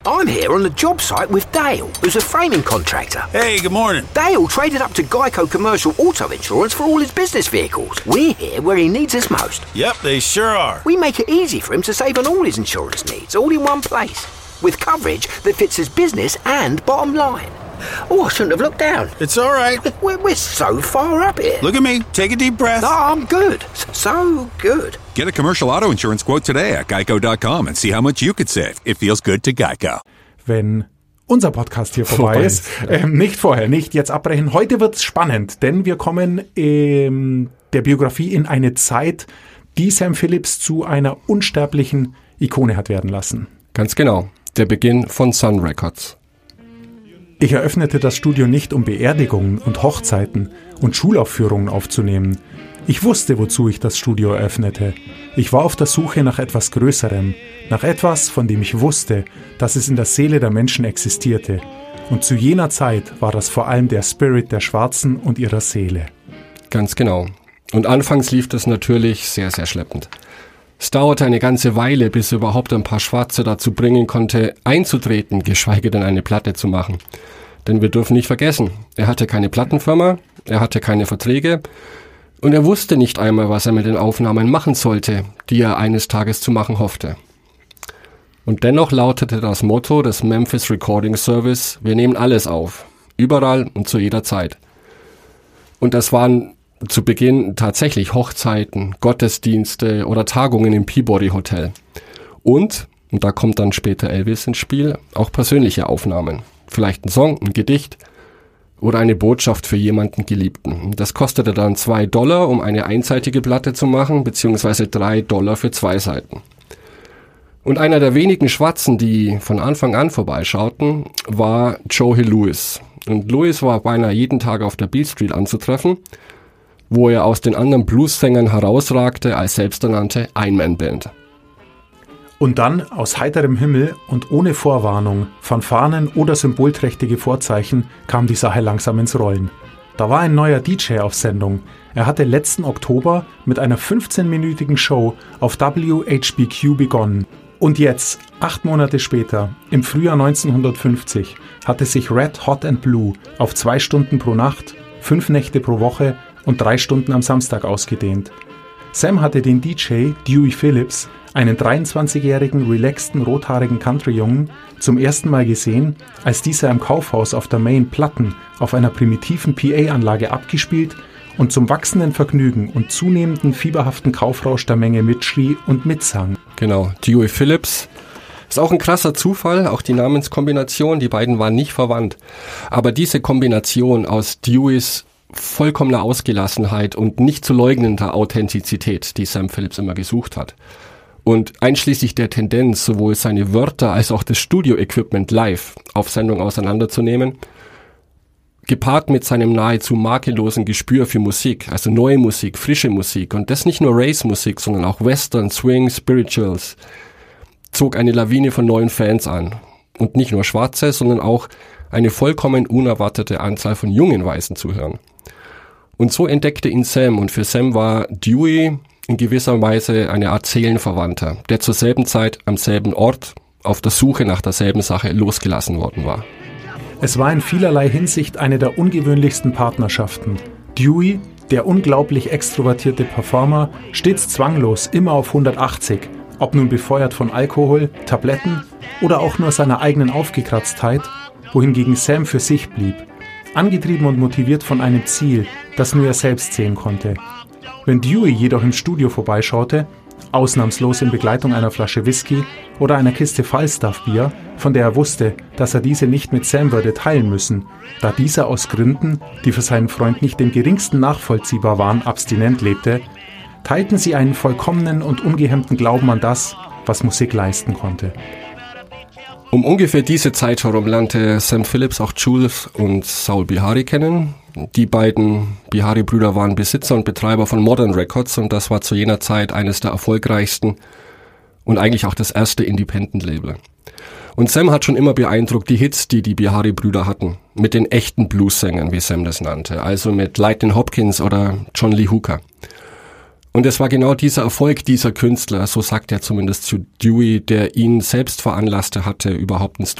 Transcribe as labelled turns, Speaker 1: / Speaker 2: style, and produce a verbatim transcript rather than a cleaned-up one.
Speaker 1: I'm here on the job site with Dale, who's a framing contractor.
Speaker 2: Hey, good morning.
Speaker 1: Dale traded up to Geico Commercial Auto Insurance for all his business vehicles. We're here where he needs us most.
Speaker 2: Yep, they sure are.
Speaker 1: We make it easy for him to save on all his insurance needs, all in one place, with coverage that fits his business and bottom line. Oh, I shouldn't have looked down.
Speaker 2: It's all right.
Speaker 1: We're, we're so far up here.
Speaker 2: Look at me. Take a deep breath.
Speaker 1: No, I'm good. So good.
Speaker 3: Get a commercial auto insurance quote today at geico dot com and see how much you could save. It feels good to Geico.
Speaker 4: Wenn unser Podcast hier vorbei, vorbei ist, ja. ähm, nicht vorher, nicht jetzt abbrechen. Heute wird's spannend, denn wir kommen ähm, der Biografie in eine Zeit, die Sam Phillips zu einer unsterblichen Ikone hat werden lassen.
Speaker 5: Ganz genau. Der Beginn von Sun Records.
Speaker 4: Ich eröffnete das Studio nicht, um Beerdigungen und Hochzeiten und Schulaufführungen aufzunehmen. Ich wusste, wozu ich das Studio eröffnete. Ich war auf der Suche nach etwas Größerem, nach etwas, von dem ich wusste, dass es in der Seele der Menschen existierte. Und zu jener Zeit war das vor allem der Spirit der Schwarzen und ihrer Seele.
Speaker 5: Ganz genau. Und anfangs lief das natürlich sehr, sehr schleppend. Es dauerte eine ganze Weile, bis er überhaupt ein paar Schwarze dazu bringen konnte, einzutreten, geschweige denn eine Platte zu machen. Denn wir dürfen nicht vergessen, er hatte keine Plattenfirma, er hatte keine Verträge und er wusste nicht einmal, was er mit den Aufnahmen machen sollte, die er eines Tages zu machen hoffte. Und dennoch lautete das Motto des Memphis Recording Service: Wir nehmen alles auf, überall und zu jeder Zeit. Und das waren zu Beginn tatsächlich Hochzeiten, Gottesdienste oder Tagungen im Peabody Hotel. Und, und da kommt dann später Elvis ins Spiel, auch persönliche Aufnahmen. Vielleicht ein Song, ein Gedicht oder eine Botschaft für jemanden Geliebten. Das kostete dann zwei Dollar, um eine einseitige Platte zu machen, beziehungsweise drei Dollar für zwei Seiten. Und einer der wenigen Schwarzen, die von Anfang an vorbeischauten, war Joey Lewis. Und Lewis war beinahe jeden Tag auf der Beale Street anzutreffen, wo er aus den anderen Blues-Sängern herausragte als selbsternannte Ein-Man-Band.
Speaker 4: Und dann, aus heiterem Himmel und ohne Vorwarnung, Fanfaren oder symbolträchtige Vorzeichen, kam die Sache langsam ins Rollen. Da war ein neuer D J auf Sendung. Er hatte letzten Oktober mit einer fünfzehnminütigen Show auf W H B Q begonnen. Und jetzt, acht Monate später, im Frühjahr neunzehnhundertfünfzig, hatte sich Red Hot and Blue auf zwei Stunden pro Nacht, fünf Nächte pro Woche und drei Stunden am Samstag ausgedehnt. Sam hatte den D J Dewey Phillips, einen dreiundzwanzigjährigen, relaxten, rothaarigen Country-Jungen, zum ersten Mal gesehen, als dieser im Kaufhaus auf der Main Platten auf einer primitiven P A-Anlage abgespielt und zum wachsenden Vergnügen und zunehmenden fieberhaften Kaufrausch der Menge mitschrie und mitsang.
Speaker 5: Genau, Dewey Phillips. Ist auch ein krasser Zufall, auch die Namenskombination, die beiden waren nicht verwandt. Aber diese Kombination aus Deweys vollkommener Ausgelassenheit und nicht zu leugnender Authentizität, die Sam Phillips immer gesucht hat. Und einschließlich der Tendenz, sowohl seine Wörter als auch das Studio-Equipment live auf Sendung auseinanderzunehmen, gepaart mit seinem nahezu makellosen Gespür für Musik, also neue Musik, frische Musik und das nicht nur Race-Musik, sondern auch Western, Swing, Spirituals, zog eine Lawine von neuen Fans an. Und nicht nur Schwarze, sondern auch eine vollkommen unerwartete Anzahl von jungen Weißen zu hören. Und so entdeckte ihn Sam und für Sam war Dewey in gewisser Weise eine Art Seelenverwandter, der zur selben Zeit am selben Ort auf der Suche nach derselben Sache losgelassen worden war.
Speaker 4: Es war in vielerlei Hinsicht eine der ungewöhnlichsten Partnerschaften. Dewey, der unglaublich extrovertierte Performer, stets zwanglos, immer auf hundertachtzig, ob nun befeuert von Alkohol, Tabletten oder auch nur seiner eigenen Aufgekratztheit, wohingegen Sam für sich blieb, angetrieben und motiviert von einem Ziel, das nur er selbst sehen konnte. Wenn Dewey jedoch im Studio vorbeischaute, ausnahmslos in Begleitung einer Flasche Whisky oder einer Kiste Falstaff-Bier, von der er wusste, dass er diese nicht mit Sam würde teilen müssen, da dieser aus Gründen, die für seinen Freund nicht im geringsten nachvollziehbar waren, abstinent lebte, teilten sie einen vollkommenen und ungehemmten Glauben an das, was Musik leisten konnte.
Speaker 5: Um ungefähr diese Zeit herum lernte Sam Phillips auch Jules und Saul Bihari kennen. Die beiden Bihari-Brüder waren Besitzer und Betreiber von Modern Records und das war zu jener Zeit eines der erfolgreichsten und eigentlich auch das erste Independent-Label. Und Sam hat schon immer beeindruckt die Hits, die die Bihari-Brüder hatten, mit den echten Blues-Sängern, wie Sam das nannte, also mit Lightnin' Hopkins oder John Lee Hooker. Und es war genau dieser Erfolg dieser Künstler, so sagt er zumindest zu Dewey, der ihn selbst veranlasste hatte, überhaupt ins